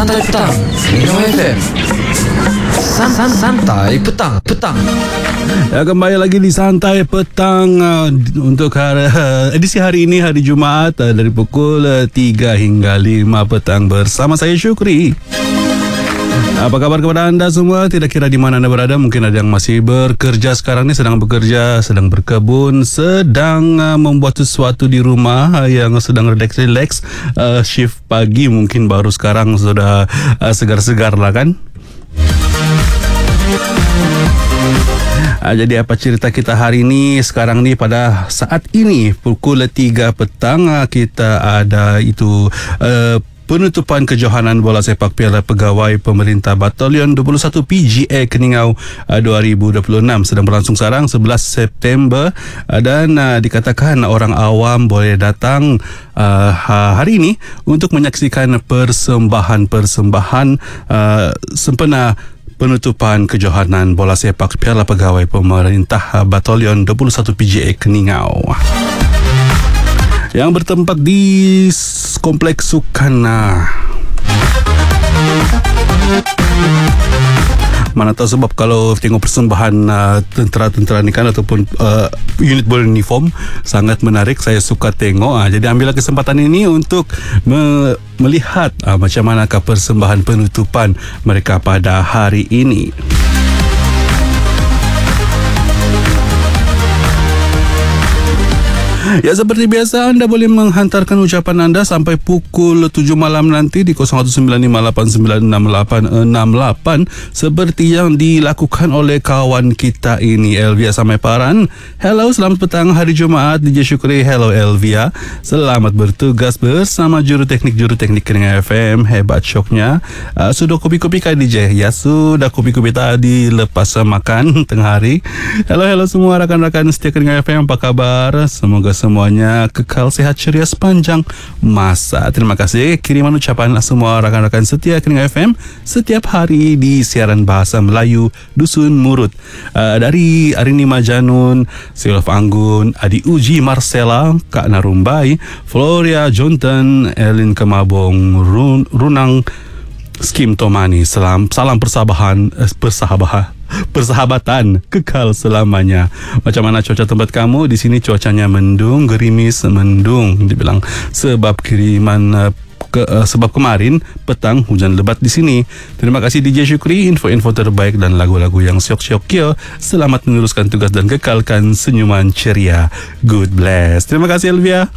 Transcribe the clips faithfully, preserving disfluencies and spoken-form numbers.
Santai Petang Minum F M. San, san, santai petang petang. Ya, kembali lagi di Santai Petang uh, untuk hari, uh, edisi hari ini, hari Jumaat, uh, dari pukul uh, tiga hingga lima petang bersama saya Syukri. Apa kabar kepada anda semua? Tidak kira di mana anda berada. Mungkin ada yang masih bekerja sekarang ni, sedang bekerja, sedang berkebun, sedang uh, membuat sesuatu di rumah, uh, yang sedang relax-relax, uh, shift pagi mungkin baru sekarang sudah uh, segar-segar lah kan. Uh, jadi apa cerita kita hari ini? Sekarang ni pada saat ini pukul tiga petang, uh, kita ada itu uh, penutupan kejohanan bola sepak Piala Pegawai Pemerintah Batalion dua puluh satu P G A Keningau uh, dua ribu dua puluh enam sedang berlangsung sekarang sebelas September, uh, dan uh, dikatakan orang awam boleh datang uh, hari ini untuk menyaksikan persembahan-persembahan uh, sempena penutupan kejohanan bola sepak Piala Pegawai Pemerintah Batalion dua puluh satu P G A Keningau yang bertempat di Kompleks Sukana. Mana tahu sebab kalau tengok persembahan uh, tentera-tentera ni kan, ataupun uh, unit beruniform sangat menarik. Saya suka tengok. Uh, jadi ambillah kesempatan ini untuk me- melihat uh, macam manakah persembahan penutupan mereka pada hari ini. Ya, seperti biasa anda boleh menghantarkan ucapan anda sampai pukul tujuh malam nanti di kosong satu sembilan lima lapan sembilan enam lapan enam lapan seperti yang dilakukan oleh kawan kita ini, Elvia Samaiparan. Hello, selamat petang hari Jumaat D J Syukri. Hello Elvia, selamat bertugas bersama juru teknik-juru teknik Keningau F M. Hebat syoknya. uh, Sudah kopi-kopi kah D J? Ya, sudah kopi-kopi tadi lepas makan tengah hari. Hello, hello semua rakan-rakan setia Keningau F M. Apa kabar? Semoga semuanya kekal sehat ceria sepanjang masa. Terima kasih kiriman ucapan semua rakan-rakan setia Keningau F M setiap hari di siaran bahasa Melayu Dusun Murut. uh, Dari Arini Majanun, Silaf Anggun, Adi Uji Marcella, Kak Narumbai, Floria Jonten, Elin Kemabong, Run, Runang Skim Tomani. Salam, salam persabahan, eh, persahabatan persahabatan kekal selamanya. Macam mana cuaca tempat kamu? Di sini cuacanya mendung, gerimis, mendung dibilang sebab kiriman uh, ke, uh, sebab kemarin petang hujan lebat di sini. Terima kasih D J Syukri, info-info terbaik dan lagu-lagu yang syok-syok kio. Selamat meneruskan tugas dan kekalkan senyuman ceria. Good bless. Terima kasih Elvia.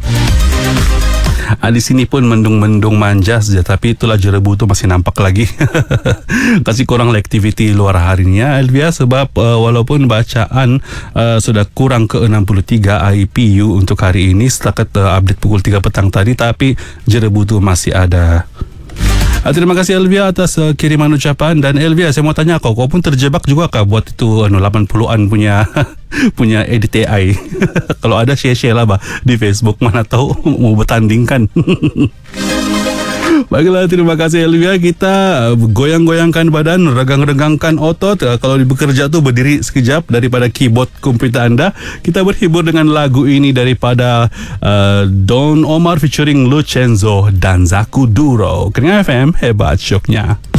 Ah, di sini pun mendung-mendung manja saja, tapi itulah jerebu tu masih nampak lagi. Kasih korang aktiviti luar hari ni ya Elvia, sebab uh, walaupun bacaan uh, sudah kurang ke enam puluh tiga I P U untuk hari ini setakat uh, update pukul tiga petang tadi, tapi jerebu tu masih ada. Uh, terima kasih Elvia atas uh, kiriman ucapan. Dan Elvia, saya mau tanya kau, kau pun terjebak juga kah buat itu anu lapan puluhan punya punya edit A I? Kalau ada share-share lah bah di Facebook, mana tahu mau bertandingkan. Baiklah, terima kasih Elvia. Kita goyang-goyangkan badan, regang-regangkan otot. Kalau bekerja tu berdiri sekejap daripada keyboard komputer anda. Kita berhibur dengan lagu ini daripada uh, Don Omar featuring Lucenzo dan Zaku Duro. Keningau F M, hebat syoknya.